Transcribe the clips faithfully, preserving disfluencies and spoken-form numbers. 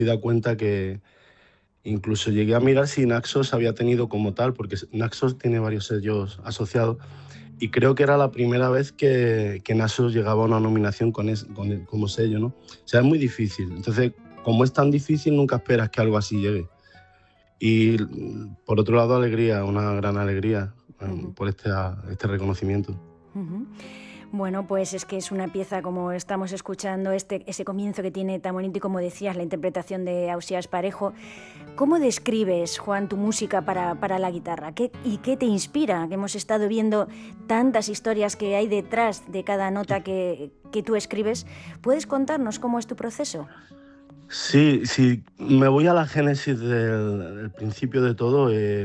da cuenta que incluso llegué a mirar si Naxos había tenido como tal, porque Naxos tiene varios sellos asociados, y creo que era la primera vez que, que Naxos llegaba a una nominación con, es, con el, como sello, ¿no? O sea, es muy difícil. Entonces, como es tan difícil, nunca esperas que algo así llegue. Y por otro lado, alegría, una gran alegría um, Ujú, por este, este reconocimiento. ujú. Bueno, pues es que es una pieza, como estamos escuchando, este, ese comienzo que tiene tan bonito y, como decías, la interpretación de Ausiàs Parejo. ¿Cómo describes, Juan, tu música para, para la guitarra? ¿Qué, ¿Y qué te inspira? Que hemos estado viendo tantas historias que hay detrás de cada nota que, que tú escribes. ¿Puedes contarnos cómo es tu proceso? Sí, sí, me voy a la génesis del, del principio de todo. Eh,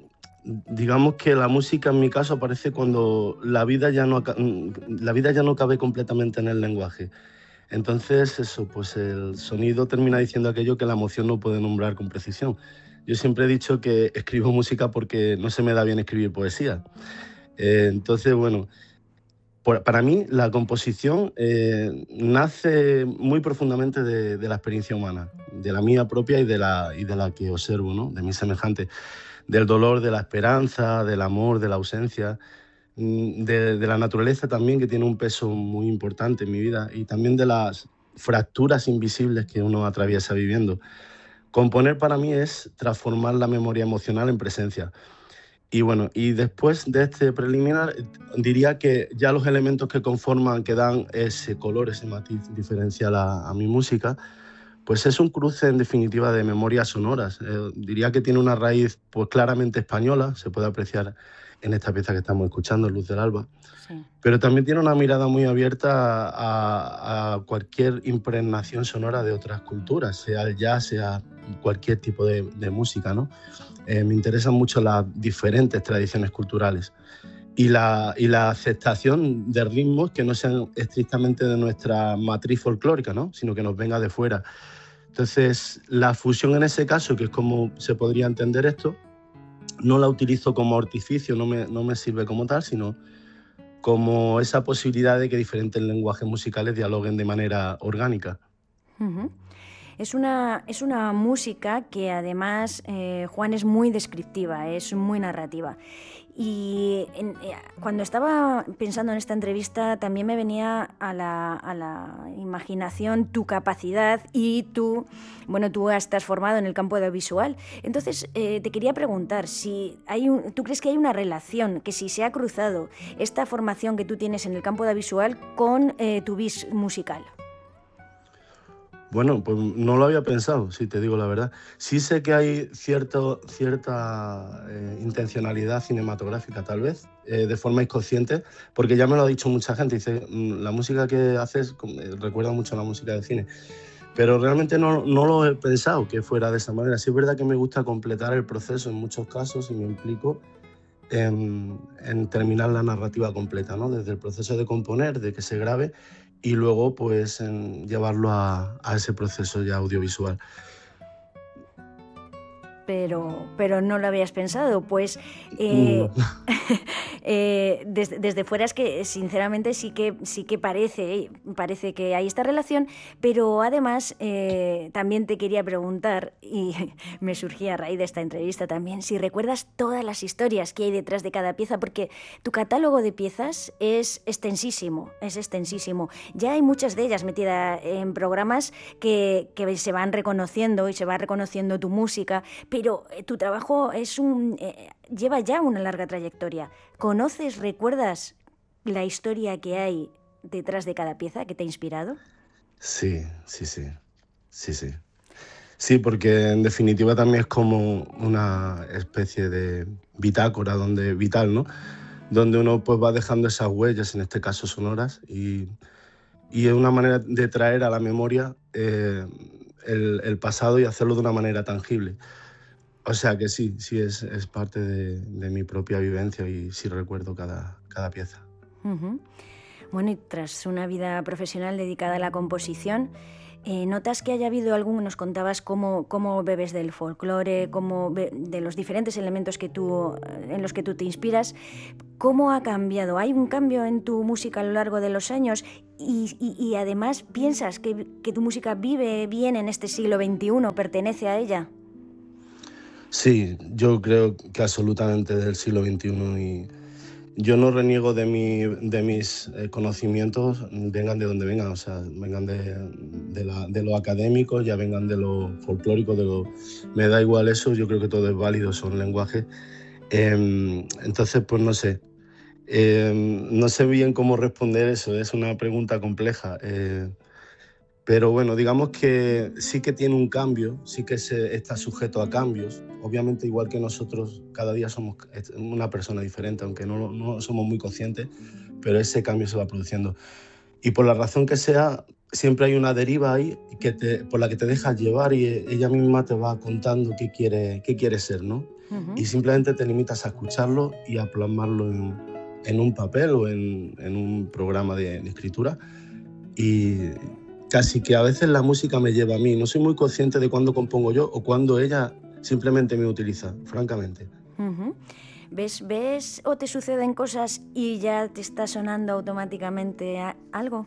digamos que la música en mi caso aparece cuando la vida ya no, aca- la vida ya no cabe completamente en el lenguaje. Entonces, eso, pues el sonido termina diciendo aquello que la emoción no puede nombrar con precisión. Yo siempre he dicho que escribo música porque no se me da bien escribir poesía. Eh, entonces, bueno, por- para mí la composición eh, nace muy profundamente de, de la experiencia humana, de la mía propia y de la, y de la que observo, ¿no? De mis semejantes, del dolor, de la esperanza, del amor, de la ausencia, mm, de, de la naturaleza también, que tiene un peso muy importante en mi vida, y también de las fracturas invisibles que uno atraviesa viviendo. Componer para mí es transformar la memoria emocional en presencia. Y bueno, y después de este preliminar, eh, diría que ya los elementos que conforman, que dan ese color, ese matiz diferencial a, a mi música, pues es un cruce en definitiva de memorias sonoras. Eh, diría que tiene una raíz pues claramente española, se puede apreciar en esta pieza que estamos escuchando, Luz del Alba, Sí. pero también tiene una mirada muy abierta a, a cualquier impregnación sonora de otras culturas, sea el jazz, sea cualquier tipo de, de música, ¿no? Eh, me interesan mucho las diferentes tradiciones culturales y la, y la aceptación de ritmos que no sean estrictamente de nuestra matriz folclórica, ¿no? Sino que nos venga de fuera. Entonces, la fusión en ese caso, que es como se podría entender esto, no la utilizo como artificio, no me, no me sirve como tal, sino como esa posibilidad de que diferentes lenguajes musicales dialoguen de manera orgánica. Ujú. Es una, es una música que además, eh, Juan, es muy descriptiva, es muy narrativa. Y en, eh, cuando estaba pensando en esta entrevista también me venía a la, a la imaginación tu capacidad y tú, bueno, tú estás formado en el campo audiovisual. Entonces, eh, te quería preguntar si hay un, tú crees que hay una relación, que si se ha cruzado esta formación que tú tienes en el campo audiovisual con eh, tu vis musical. Bueno, pues no lo había pensado, si te digo la verdad. Sí sé que hay cierto, cierta eh, intencionalidad cinematográfica, tal vez, eh, de forma inconsciente, porque ya me lo ha dicho mucha gente. Dice, "Mm, la música que haces como, eh, recuerda mucho a la música de cine". Pero realmente no, no lo he pensado que fuera de esa manera. Sí es verdad que me gusta completar el proceso en muchos casos y me implico en, en terminar la narrativa completa, ¿no? Desde el proceso de componer, de que se grabe, y luego pues en llevarlo a, a ese proceso ya audiovisual. pero, pero no lo habías pensado. Pues No. eh, eh, desde, desde fuera es que sinceramente sí que, sí que parece, parece que hay esta relación, pero además eh, también te quería preguntar, y me surgía a raíz de esta entrevista también, si recuerdas todas las historias que hay detrás de cada pieza, porque tu catálogo de piezas es extensísimo, es extensísimo. Ya hay muchas de ellas metidas en programas que, que se van reconociendo y se va reconociendo tu música, pero eh, tu trabajo es un, eh, lleva ya una larga trayectoria. ¿Conoces, recuerdas la historia que hay detrás de cada pieza que te ha inspirado? Sí, sí, sí, sí, sí. Sí, porque en definitiva también es como una especie de bitácora donde, vital, ¿no? Donde uno pues va dejando esas huellas, en este caso sonoras, y, y es una manera de traer a la memoria eh, el, el pasado y hacerlo de una manera tangible. O sea que sí, sí es, es parte de, de mi propia vivencia y sí recuerdo cada, cada pieza. Uh -huh. Bueno, y tras una vida profesional dedicada a la composición, Eh, ¿Notas que haya habido algún, nos contabas cómo, cómo bebes del folclore, cómo be, de los diferentes elementos que tú, en los que tú te inspiras? ¿Cómo ha cambiado? ¿Hay un cambio en tu música a lo largo de los años? Y, y, y además, ¿piensas que, que tu música vive bien en este siglo veintiuno? ¿Pertenece a ella? Sí, yo creo que absolutamente del siglo veintiuno, y yo no reniego de, mi, de mis eh, conocimientos, vengan de donde vengan, o sea, vengan de, de, la, de lo académico, ya vengan de lo folclórico, de lo, me da igual eso, yo creo que todo es válido, son lenguajes. Eh, entonces, pues no sé, eh, no sé bien cómo responder eso, es una pregunta compleja. Eh, Pero bueno, digamos que sí que tiene un cambio, sí que se está sujeto a cambios. Obviamente, igual que nosotros, cada día somos una persona diferente, aunque no, no somos muy conscientes, pero ese cambio se va produciendo. Y por la razón que sea, siempre hay una deriva ahí que te, por la que te dejas llevar, y ella misma te va contando qué quiere, qué quiere ser, ¿no? Uh-huh. Y simplemente te limitas a escucharlo y a plasmarlo en, en un papel o en, en un programa de, de escritura. Y casi que a veces la música me lleva a mí. No soy muy consciente de cuándo compongo yo o cuándo ella simplemente me utiliza, francamente. Uh-huh. ¿Ves, ¿Ves o te suceden cosas y ya te está sonando automáticamente algo?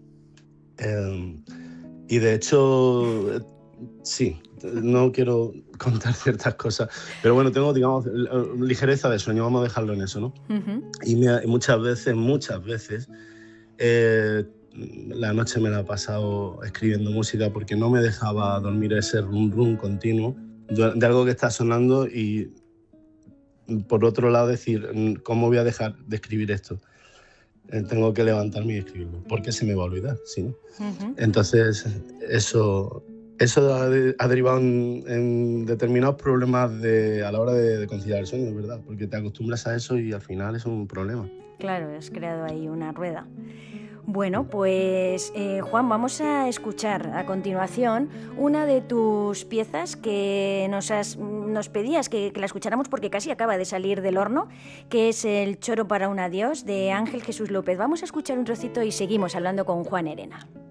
Eh, y de hecho, sí, no quiero contar ciertas cosas, pero bueno, tengo, digamos, ligereza de sueño, vamos a dejarlo en eso, ¿no? Uh-huh. Y me, muchas veces, muchas veces, eh, la noche me la he pasado escribiendo música porque no me dejaba dormir ese rum rum continuo de algo que está sonando, y por otro lado decir, ¿cómo voy a dejar de escribir esto? Eh, tengo que levantarme y escribirlo, porque se me va a olvidar, ¿sí, no? Uh-huh. Entonces eso, eso ha, de, ha derivado en, en determinados problemas de, a la hora de, de conciliar el sueño, ¿verdad? Porque te acostumbras a eso y al final es un problema. Claro, has creado ahí una rueda. Bueno, pues eh, Juan, vamos a escuchar a continuación una de tus piezas que nos, has, nos pedías que, que la escucháramos porque casi acaba de salir del horno, que es El choro para un adiós de Ángel Jesús López. Vamos a escuchar un trocito y seguimos hablando con Juan Herena.